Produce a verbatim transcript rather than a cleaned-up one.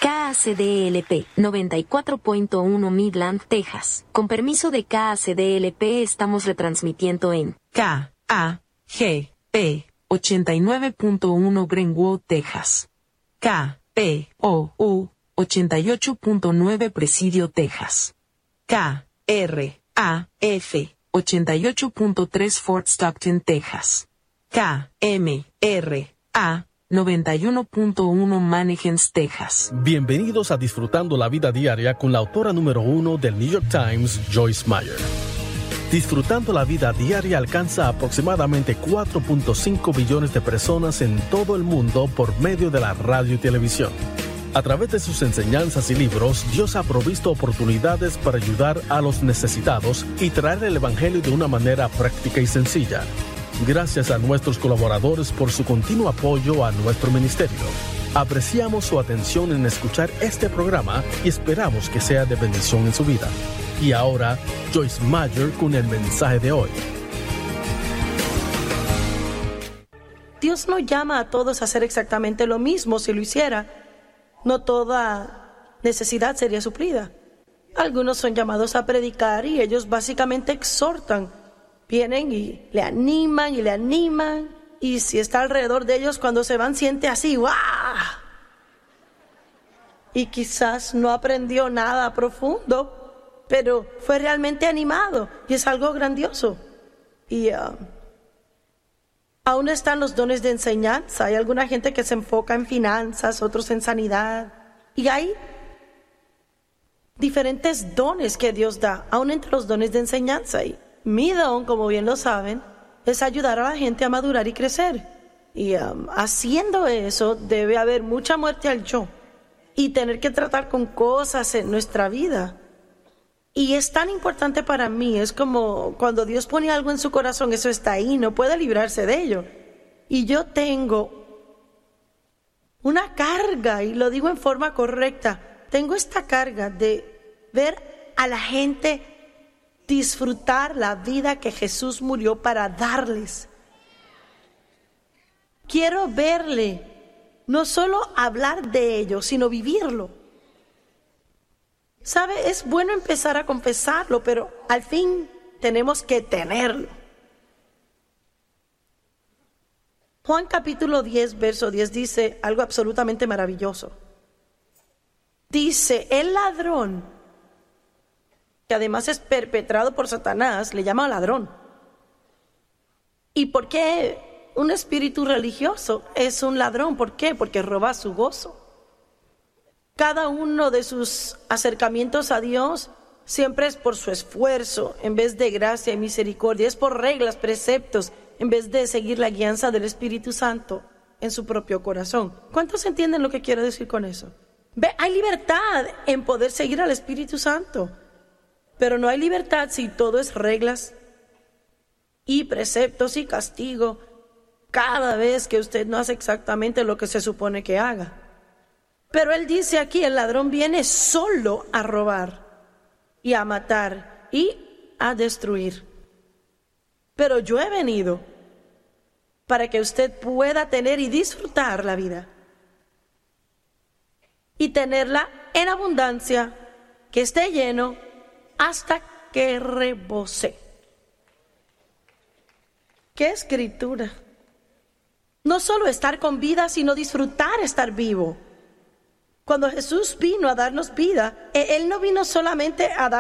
K A C D L P noventa y cuatro punto uno Midland, Texas. Con permiso de K A C D L P estamos retransmitiendo en K A G P ochenta y nueve punto uno Greenwood, Texas. K P O U ochenta y ocho punto nueve Presidio, Texas. K R A F ochenta y ocho punto tres Fort Stockton, Texas. K M R A noventa y uno punto uno Mannequins, Texas. Bienvenidos a Disfrutando la Vida Diaria con la autora número uno del New York Times, Joyce Meyer. Disfrutando la Vida Diaria alcanza aproximadamente cuatro punto cinco billones de personas en todo el mundo por medio de la radio y televisión. A través de sus enseñanzas y libros, Dios ha provisto oportunidades para ayudar a los necesitados y traer el Evangelio de una manera práctica y sencilla. Gracias a nuestros colaboradores por su continuo apoyo a nuestro ministerio. Apreciamos su atención en escuchar este programa y esperamos que sea de bendición en su vida. Y ahora, Joyce Meyer con el mensaje de hoy. Dios no llama a todos a hacer exactamente lo mismo. Si lo hiciera, no toda necesidad sería suplida. Algunos son llamados a predicar y ellos básicamente exhortan. Vienen y le animan y le animan. Y si está alrededor de ellos, cuando se van, siente así, ¡guau! Y quizás no aprendió nada profundo, pero fue realmente animado. Y es algo grandioso. Y uh, aún están los dones de enseñanza. Hay alguna gente que se enfoca en finanzas, otros en sanidad. Y hay diferentes dones que Dios da, aún entre los dones de enseñanza. Y mi don, como bien lo saben, es ayudar a la gente a madurar y crecer. Y um, haciendo eso, debe haber mucha muerte al yo. Y tener que tratar con cosas en nuestra vida. Y es tan importante para mí, es como cuando Dios pone algo en su corazón, eso está ahí, no puede librarse de ello. Y yo tengo una carga, y lo digo en forma correcta, tengo esta carga de ver a la gente disfrutar la vida que Jesús murió para darles. Quiero verle, no solo hablar de ello, sino vivirlo. ¿Sabe? Es bueno empezar a confesarlo, pero al fin tenemos que tenerlo. Juan capítulo diez, verso diez dice algo absolutamente maravilloso. Dice, el ladrón, que además es perpetrado por Satanás, le llama ladrón. ¿Y por qué un espíritu religioso es un ladrón? ¿Por qué? Porque roba su gozo. Cada uno de sus acercamientos a Dios siempre es por su esfuerzo, en vez de gracia y misericordia. Es por reglas, preceptos, en vez de seguir la guianza del Espíritu Santo en su propio corazón. ¿Cuántos entienden lo que quiero decir con eso? Ve, hay libertad en poder seguir al Espíritu Santo, pero no hay libertad si todo es reglas y preceptos y castigo cada vez que usted no hace exactamente lo que se supone que haga. Pero él dice aquí, el ladrón viene solo a robar y a matar y a destruir. Pero yo he venido para que usted pueda tener y disfrutar la vida. Y tenerla en abundancia, que esté lleno hasta que rebose. ¡Qué escritura! No solo estar con vida, sino disfrutar estar vivo. Cuando Jesús vino a darnos vida, Él no vino solamente a dar